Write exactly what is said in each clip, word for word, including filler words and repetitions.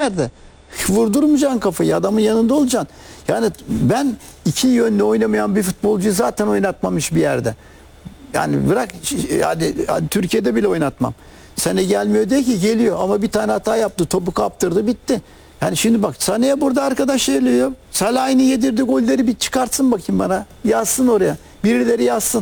nerede? Vurdurmayacaksın kafayı, adamın yanında olacaksın. Yani ben iki yönlü oynamayan bir futbolcuyu zaten oynatmamış bir yerde. Yani bırak hadi, hadi Türkiye'de bile oynatmam. Sene gelmiyor diye ki geliyor ama bir tane hata yaptı, topu kaptırdı, bitti. Yani şimdi bak Sané'ye burada arkadaş geliyor. Salah'ını yedirdi golleri bir çıkartsın bakayım bana. Yazsın oraya. Birileri yazsın.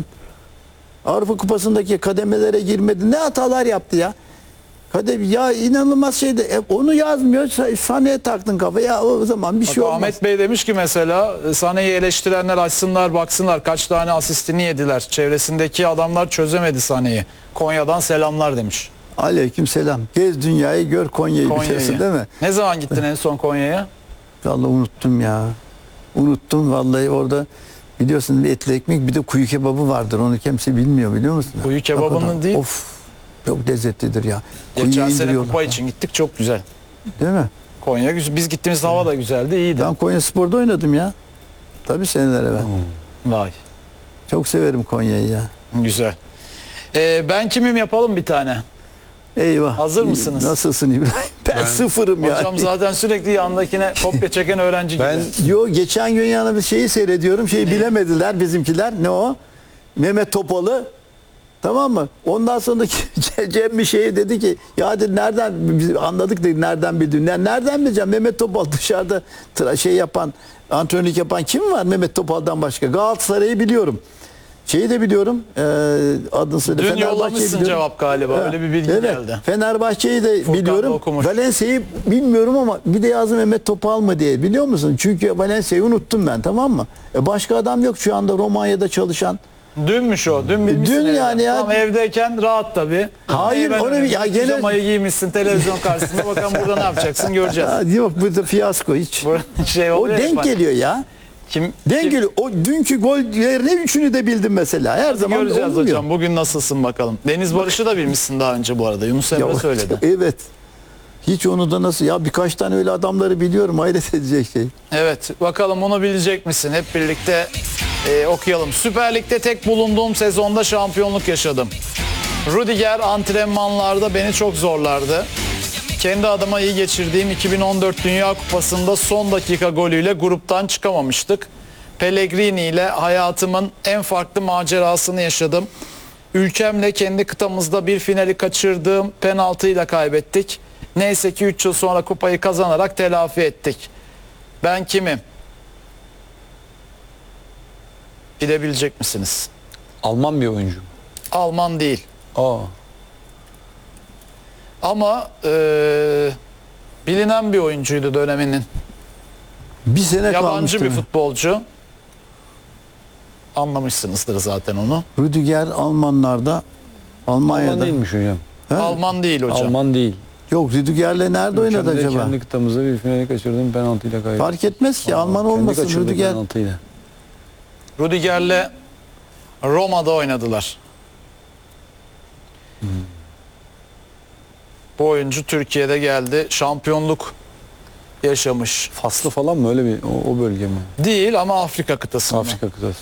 Avrupa Kupası'ndaki kademelere girmedi. Ne hatalar yaptı ya. Kadem ya inanılmaz şeydi. E, onu yazmıyor. Sané'ye taktın kafaya. O zaman bir Bak, şey olmaz. Ahmet Bey demiş ki mesela Sané'yi eleştirenler açsınlar baksınlar kaç tane asistini yediler. Çevresindeki adamlar çözemedi Sané'yi. Konya'dan selamlar demiş. Aleyküm selam. Gez dünyayı gör Konya'yı biliyorsun değil mi? Ne zaman gittin en son Konya'ya? Vallahi unuttum ya. Unuttum vallahi orada biliyorsun bir etli ekmek bir de kuyu kebabı vardır. Onu kimse bilmiyor biliyor musun? Kuyu kebabının değil. Of. Çok lezzetlidir ya. Geçen Kuyuyu sene indiriyorlar. kupa için gittik çok güzel. Değil mi? Konya güzel. Biz gittiğimiz hava da güzeldi, iyiydi. Ben Konya Spor'da oynadım ya. Tabii seneler evvel. Vay. Çok severim Konya'yı ya. Güzel. Ee, ben kimim yapalım bir tane. Eyvah. Hazır mısınız? Nasılsın İbrahim? Ben, Ben- sıfırım ya. Hocam zaten sürekli yandakine kopya çeken öğrenci gibi. Ben Yo geçen gün yana bir şeyi seyrediyorum. Şeyi bilemediler bizimkiler. Ne o? Mehmet Topal'ı. Tamam mı? Ondan sonra Cem bir şey dedi ki ya dedi nereden biz anladık dedi nereden bildin? Yani nereden bileceğim? Mehmet Topal dışarıda tıra- şey yapan, antrenörlük yapan kim var Mehmet Topal'dan başka? Galatasaray'ı biliyorum. Şeyi de biliyorum. E, adını söyle. Dün Fenerbahçe'yi yollamışsın biliyorum. cevap galiba. Ha, Öyle bir bilgi evet. geldi. Fenerbahçe'yi de Furkan da biliyorum. okumuş. Valencia'yı bilmiyorum ama bir de yazdım Mehmet Topal mı diye. Biliyor musun? Çünkü Valencia'yı unuttum ben, tamam mı? E başka adam yok şu anda Romanya'da çalışan. Dünmüş o. Dün bilmişsin. Dün evde. yani ya. Tam evdeyken rahat tabii. Hayır, Ben onu öyle- bir- ya gene- Pijamayı giymişsin televizyon karşısında. Bakalım burada ne yapacaksın göreceğiz. Ha, yok bu da fiyasko hiç. Bu şey O oluyor ya, denk bak. geliyor ya. Kim, Denk kim- geliyor. O dünkü gollerine üçünü de bildim mesela. Her zaman Göreceğiz olmuyor. hocam. Bugün nasılsın bakalım. Deniz Barış'ı da bilmişsin daha önce bu arada. Yunus Emre Ya, söyledi. Evet. Hiç onu da nasıl ya birkaç tane öyle adamları biliyorum, hayret edecek şey. Evet. Bakalım onu bilecek misin? Hep birlikte e, okuyalım. Süper Lig'de tek bulunduğum sezonda şampiyonluk yaşadım. Rüdiger antrenmanlarda beni çok zorlardı. Kendi adıma iyi geçirdiğim iki bin on dört Dünya Kupası'nda son dakika golüyle gruptan çıkamamıştık. Pellegrini ile hayatımın en farklı macerasını yaşadım. Ülkemle kendi kıtamızda bir finali kaçırdığım penaltıyla kaybettik. Neyse ki üç yıl sonra kupayı kazanarak telafi ettik. Ben kimim? Bilebilecek misiniz? Alman bir oyuncu. Alman değil. Aa. Ama eee, bilinen bir oyuncuydu döneminin. Bir sene Yabancı kalmıştı. bir futbolcu. Anlamışsınızdır zaten onu. Rüdiger Almanlarda, Almanya'da. Alman değilmiş hocam. He? Alman değil hocam. Alman değil. Yok, Rüdiger'le nerede oynadı Ülkemde acaba? Kendi kıtamızda bir finali kaçırdım penaltıyla kaybettim. Fark etmez ki, Aa, Alman kendi olmasın kaçırdığı Rüdiger. penaltıyla. Rüdiger'le Roma'da oynadılar. Hmm. Bu oyuncu Türkiye'de geldi. Şampiyonluk yaşamış. Faslı falan mı öyle bir o, o bölge mi? Değil ama Afrika kıtasında. Afrika kıtası.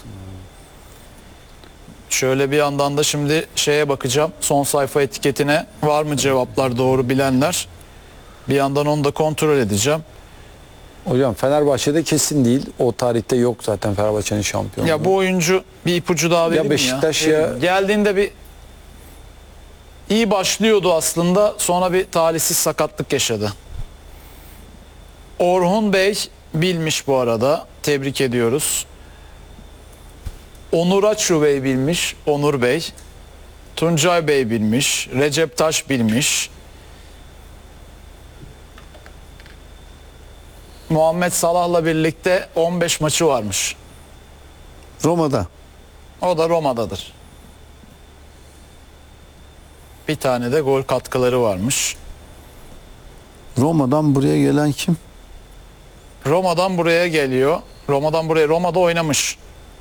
Şöyle bir yandan da şimdi şeye bakacağım. Son sayfa etiketine var mı cevaplar doğru bilenler? Bir yandan onu da kontrol edeceğim. Hocam Fenerbahçe'de kesin değil. O tarihte yok zaten Fenerbahçe'nin şampiyonluğu. Ya bu oyuncu bir ipucu daha vereyim mi Beşiktaş ya. ya- Geldiğinde bir iyi başlıyordu aslında. Sonra bir talihsiz sakatlık yaşadı. Orhun Bey bilmiş bu arada. Tebrik ediyoruz. Onur Açu Bey bilmiş. Onur Bey. Tuncay Bey bilmiş. Recep Taş bilmiş. Muhammed Salah'la birlikte on beş maçı varmış. Roma'da. O da Roma'dadır. Bir tane de gol katkıları varmış. Roma'dan buraya gelen kim? Roma'dan buraya geliyor. Roma'dan buraya. Roma'da oynamış.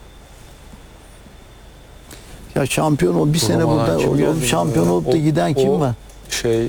Ya şampiyon ol bir sene Roma'dan burada kim olup geldi şampiyon ya? olup da O- giden kim o var? Şey e,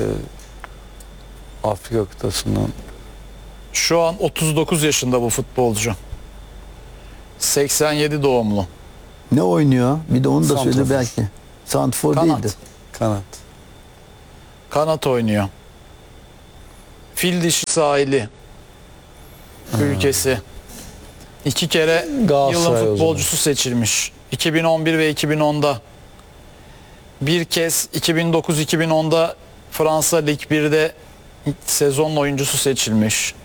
Afrika kıtasından. Şu an otuz dokuz yaşında bu futbolcu. seksen yedi doğumlu. Ne oynuyor? Bir de onu da söyle Santrafor. belki. Santfor Kanat. değildi. Kanat. Kanat oynuyor. Fil dişi sahili ülkesi. İki kere Galatasaray yılın o futbolcusu seçilmiş. iki bin on bir ve iki bin onda. Bir kez iki bin dokuz iki bin onda Fransa Lig bir'de sezon oyuncusu seçilmiş.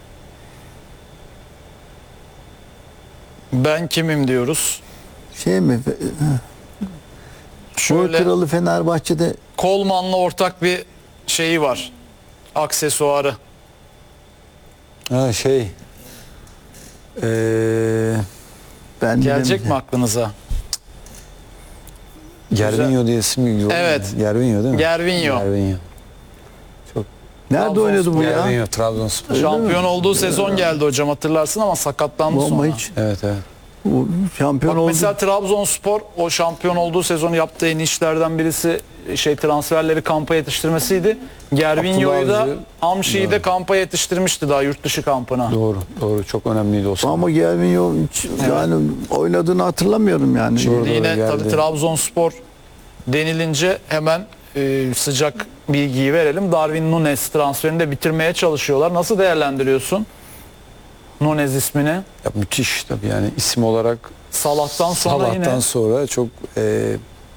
Ben kimim diyoruz. Şey mi? Gol Şöyle kralı Fenerbahçe'de Kolman'la ortak bir şeyi var. Aksesuarı. Ha şey. Ee, ben Gelecek mi bilemeyeceğim. aklınıza? Gervinho diye isim yok. Evet. Gervinho değil mi? Gervinho. Gervinho. Nerede oynadı bu ya? Gervinho Trabzonspor. Şampiyon olduğu sezon geldi hocam, hatırlarsın, ama sakatlandı Bomba sonra. hiç. Evet evet. O şampiyon Bak oldu. mesela Trabzonspor o şampiyon olduğu sezonu yaptığı en iyi işlerden birisi şey transferleri kampa yetiştirmesiydi. Gervinho'yu da Abdullah Avcı- Hamşi'yi de kampa yetiştirmişti, daha yurt dışı kampına. Doğru. Doğru. Çok önemliydi o sene. Ama Gervinho hiç yani oynadığını hatırlamıyorum yani. Doğru. Şimdi yine geldi. tabii Trabzonspor denilince hemen e, sıcak bilgiyi verelim. Darwin Núñez transferini de bitirmeye çalışıyorlar. Nasıl değerlendiriyorsun Núñez ismini? Ya müthiş tabii yani isim olarak Salah'tan sonra Salah'tan yine sonra çok e,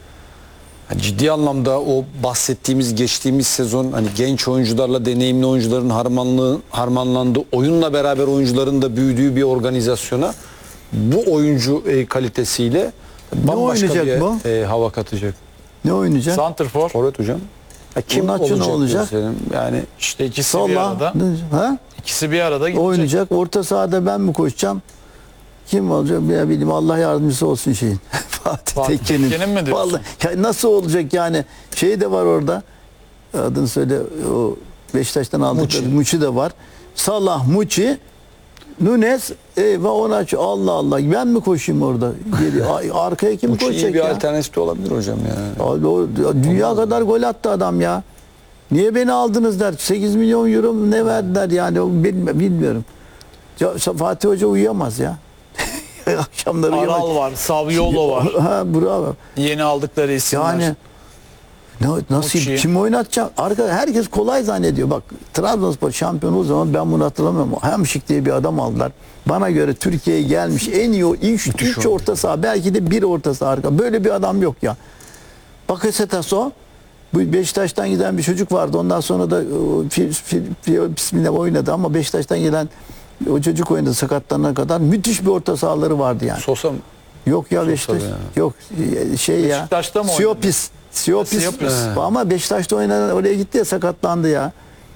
ciddi anlamda o bahsettiğimiz geçtiğimiz sezon hani genç oyuncularla deneyimli oyuncuların harmanlı, harmanlandığı, oyunla beraber oyuncuların da büyüdüğü bir organizasyona bu oyuncu e, kalitesiyle bambaşka oynayacak bir bu? e, hava katacak. Ne oynayacak? santrfor. Forvet hocam. Ya kim Onatçı ne olacak? olacak? Senin? Yani İşte ikisi bir Solla. arada. Ha? İkisi bir arada gidecek. Oynayacak. Orta sahada ben mi koşacağım? Kim olacak? Ya bileyim, Allah yardımcısı olsun şeyin. Fatih Fatih Tekke'nin. Tekke'nin mi diyorsun? Vallahi ya nasıl olacak yani? Şey de var orada. Adını söyle. O Beşiktaş'tan aldıkları Muçi. Muçi de var. Salah, Muçi, Núñez, eyvah Onatçı. Allah Allah. Ben mi koşayım orada? Geri, ay- arkaya kim bu iyi koşacak bir ya? alternatif de olabilir hocam yani. Abi o dünya kadar gol attı adam ya. Niye beni aldınız der. sekiz milyon euro mu ne verdiler yani, o bilmi- bilmiyorum. Ya, Fatih Hoca uyuyamaz ya. Akşamları uyuyamaz. Aral var, Saviolo var. Ha bravo. Yeni aldıkları isimler. Yani ne, nasıl Muçi. kim oynatacak? Arka herkes kolay zannediyor. Bak Trabzonspor şampiyon o zaman ben bunu hatırlamıyorum. Hamşik diye bir adam aldılar. Bana göre Türkiye'ye gelmiş en iyi o üç, üç orta saha, belki de bir orta saha arka. Böyle bir adam yok ya. Bakasetas o. Bu Beşiktaş'tan giden bir çocuk vardı. Ondan sonra da o, fil, fil, fil, bismillah oynadı ama Beşiktaş'tan gelen o çocuk oynadı sakatlanana kadar. Müthiş bir orta sahaları vardı yani. Sosa Yok ya Beşiktaş. ya. Yok şey ya. Beşiktaş'ta mı oynadı? Siopis. Siopis. Siopis. Ama Beşiktaş'ta oynanan oraya gitti ya, sakatlandı ya.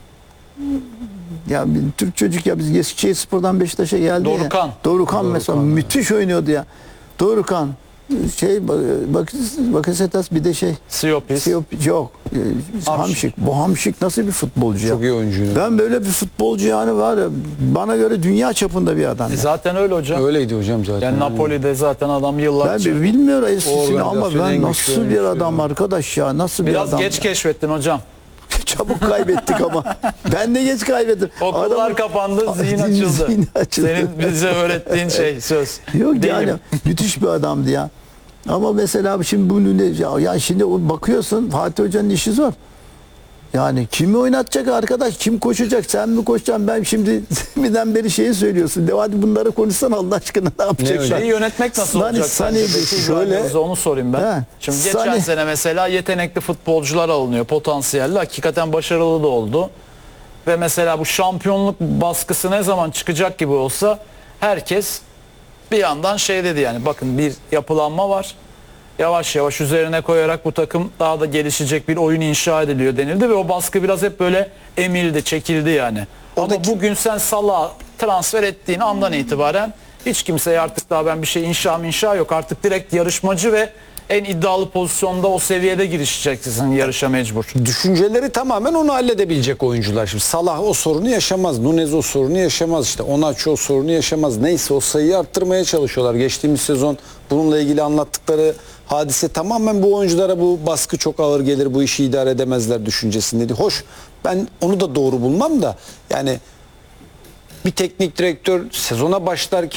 Ya bir Türk çocuk ya, biz Eskişehirspor'dan Beşiktaş'a geldi Dorukhan. ya. Dorukhan mesela müthiş oynuyordu ya. Dorukhan şey bak Bakasetas bir de şey Siopis. Siopis yok. Ee, Hamşik. Bu Hamşik nasıl bir futbolcu ya? çok iyi oyuncuydu. Ben böyle bir futbolcu yani var ya, bana göre dünya çapında bir adam. E ya. zaten öyle hocam. Öyleydi hocam zaten. Yani Napoli'de zaten adam Ben yıllarca. bir bilmiyorum eskisini ama organizasyonun en ben güçlü nasıl bir oyuncusu adam ya. arkadaş ya, nasıl bir Biraz adam geç ya. keşfettin hocam. Çabuk kaybettik ama. Ben de geç kaybettim. Okullar Adamın- kapandı, zihin açıldı. Zihin açıldı. Senin bize öğrettiğin şey söz. Yok Değil yani mi? müthiş bir adamdı ya. Ama mesela şimdi bunu ne ya, ya şimdi o bakıyorsun Fatih Hoca'nın işi zor. Yani kimi oynatacak arkadaş? Kim koşacak? Sen mi koşacaksın? Ben şimdi deminden beri şeyi söylüyorsun. De hadi bunları konuşsan Allah aşkına, ne yapacaklar? Şeyi yönetmek nasıl Sani- olacak? Sani sence? bir Peki, şöyle- İbrahim, onu sorayım ben. He. Şimdi geçen Sani- sene mesela yetenekli futbolcular alınıyor, potansiyelli, hakikaten başarılı da oldu. Ve mesela bu şampiyonluk baskısı ne zaman çıkacak gibi olsa herkes bir yandan şey dedi, yani bakın bir yapılanma var. Yavaş yavaş üzerine koyarak bu takım daha da gelişecek bir oyun inşa ediliyor denildi ve o baskı biraz hep böyle emildi, çekildi yani. Oradaki- Ama bugün sen Salah'ı transfer ettiğin andan itibaren hiç kimseye artık daha ben bir şey inşa inşa yok. Artık direkt yarışmacı ve en iddialı pozisyonda o seviyede girişeceksin yarışa mecbur. Düşünceleri tamamen onu halledebilecek oyuncular. Şimdi Salah o sorunu yaşamaz. Núñez o sorunu yaşamaz. İşte Onatçı o sorunu yaşamaz. Neyse o sayıyı arttırmaya çalışıyorlar. Geçtiğimiz sezon bununla ilgili anlattıkları hadise tamamen bu oyunculara bu baskı çok ağır gelir, bu işi idare edemezler düşüncesindeydi. Hoş, ben onu da doğru bulmam da yani bir teknik direktör sezona başlarken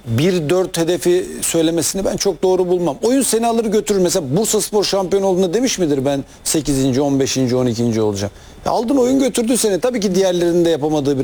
bir dört hedefi söylemesini ben çok doğru bulmam. Oyun seni alır götürür. Mesela Bursaspor şampiyon olduğunda demiş midir ben sekizinci on beşinci on ikinci olacağım? Ya aldın oyun götürdü seni. Tabii ki diğerlerinin de yapamadığı bir